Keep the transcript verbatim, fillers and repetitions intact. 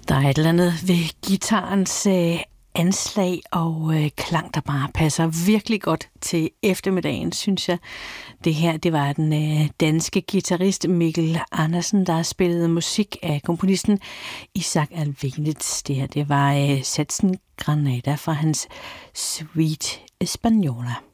Der er et eller andet ved guitarens øh, anslag og øh, klang, der bare passer virkelig godt til eftermiddagen, synes jeg. Det her, det var den øh, danske guitarist Mikkel Andersen, der spillede musik af komponisten Isaac Alvenitz. Det her, det var øh, satsen Granada fra hans Suite Española.